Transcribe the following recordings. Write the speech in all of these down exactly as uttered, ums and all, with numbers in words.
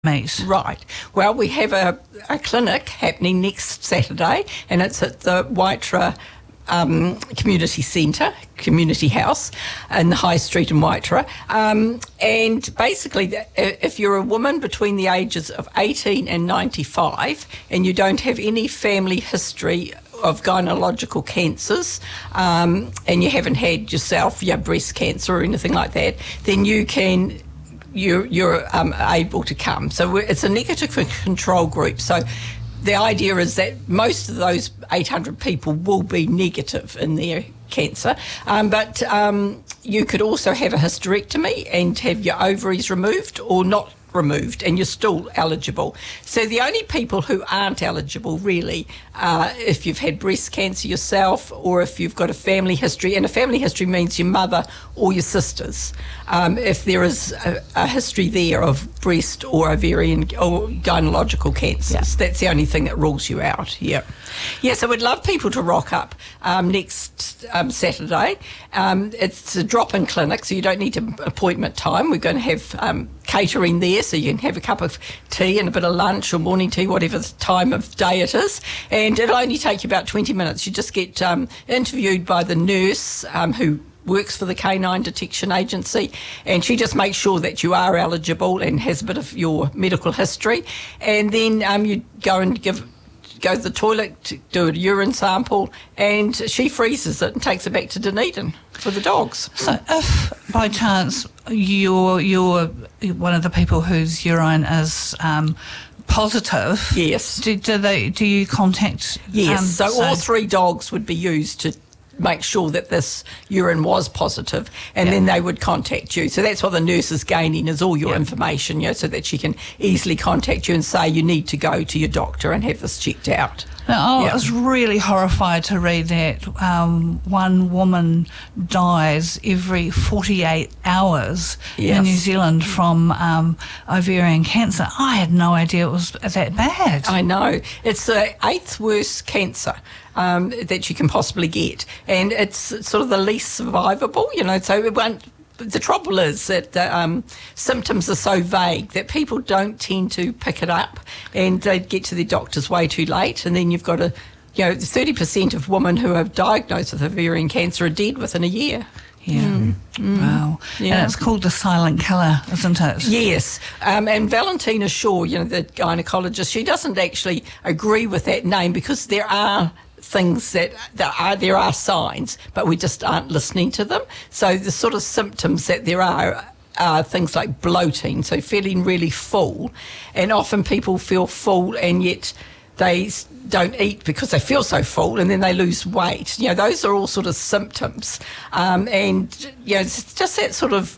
meet? Right. Well, we have a, a clinic happening next Saturday, and it's at the Waitara um, Community Centre, Community House in the High Street in Waitara. Um, and basically, if you're a woman between the ages of eighteen and ninety-five and you don't have any family history of gynecological cancers, um, and you haven't had yourself your breast cancer or anything like that, then you can you're, you're um, able to come. So we're, it's a negative control group. So the idea is that most of those eight hundred people will be negative in their cancer, um, but um, you could also have a hysterectomy and have your ovaries removed or not removed, and you're still eligible. So the only people who aren't eligible really are if you've had breast cancer yourself, or if you've got a family history, and a family history means your mother or your sisters. Um, if there is a, a history there of breast or ovarian or gynecological cancers, yeah. That's the only thing that rules you out. Yeah. Yeah, so we'd love people to rock up um, next um, Saturday. Um, it's a drop-in clinic, so you don't need an appointment time. We're going to have um, catering there, so you can have a cup of tea and a bit of lunch or morning tea, whatever the time of day it is. And it'll only take you about twenty minutes. You just get um, interviewed by the nurse um, who works for the Canine Detection Agency, and she just makes sure that you are eligible and has a bit of your medical history. And then um, you go and give... go to the toilet, to do a urine sample, and she freezes it and takes it back to Dunedin for the dogs. So if by chance you're you're one of the people whose urine is um, positive, yes, do, do they do you contact? Yes, um, so, so all three dogs would be used to make sure that this urine was positive, and yep. then they would contact you. So that's what the nurse is gaining, is all your yep. information, you know, so that she can easily contact you and say you need to go to your doctor and have this checked out. Now, I yep. was really horrified to read that um, one woman dies every forty-eight hours yes. in New Zealand from um, ovarian cancer. I had no idea it was that bad. I know. It's the eighth worst cancer um, that you can possibly get, and it's sort of the least survivable, you know, so it won't. The trouble is that the um, symptoms are so vague that people don't tend to pick it up, and they get to their doctors way too late, and then you've got a, you know, thirty percent of women who are diagnosed with ovarian cancer are dead within a year. Yeah. Mm. Mm. Wow. Yeah. And it's called the silent killer, isn't it? Yes. Um, and Valentina Shaw, you know, the gynecologist, she doesn't actually agree with that name because there are things that, that are there are signs, but we just aren't listening to them. So the sort of symptoms that there are are things like bloating, so feeling really full, and often people feel full and yet they don't eat because they feel so full, and then they lose weight. You know, those are all sort of symptoms, um, and you know, it's just that sort of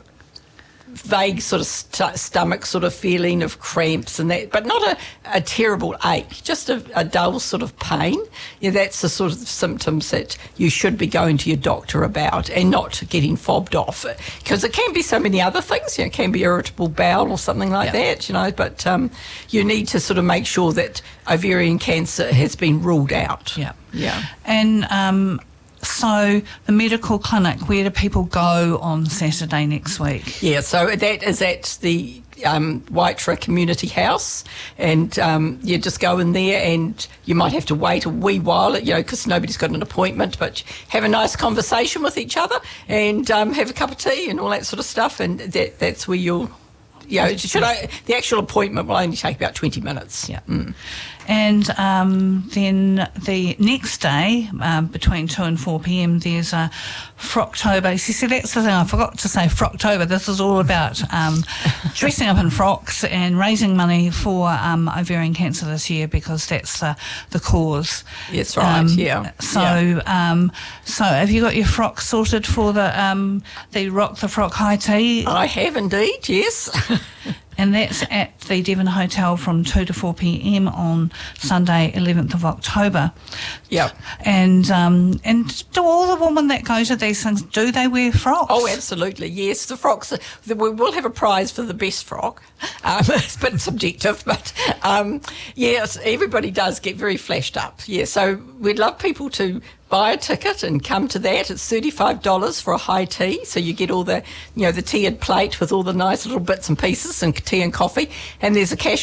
vague sort of st- stomach sort of feeling of cramps and that, but not a, a terrible ache, just a, a dull sort of pain. Yeah, that's the sort of symptoms that you should be going to your doctor about and not getting fobbed off, because it can be so many other things. You know, it can be irritable bowel or something like yep. that, you know, but um, you need to sort of make sure that ovarian cancer has been ruled out. Yeah. Yeah. And um so the medical clinic, where do people go on Saturday next week? Yeah, so that is at the um, Waitara Community House, and um, you just go in there, and you might have to wait a wee while, you know, because nobody's got an appointment, but have a nice conversation with each other and um, have a cup of tea and all that sort of stuff, and that, that's where you'll, you know, should I, the actual appointment will only take about twenty minutes. Yeah. Mm. And um, then the next day, um, between two and four p.m, there's a Frocktober. See, see, that's the thing, I forgot to say Frocktober. This is all about um, dressing up in frocks and raising money for um, ovarian cancer this year, because that's the, the cause. That's right, um, yeah. So, yeah. Um, so have you got your frock sorted for the um, the Rock the Frock High Tea? I have indeed, yes. And that's at the Devon Hotel from two to four p.m. on Sunday, eleventh of October. Yeah. And um, and do all the women that go to these things, do they wear frocks? Oh, absolutely, yes. The frocks, we will have a prize for the best frock. Um, it's a bit subjective, but um, yes, everybody does get very flashed up. Yeah, so we'd love people to buy a ticket and come to that. It's thirty-five dollars for a high tea, so you get all the, you know, the tiered plate with all the nice little bits and pieces. some tea and coffee, and there's a cash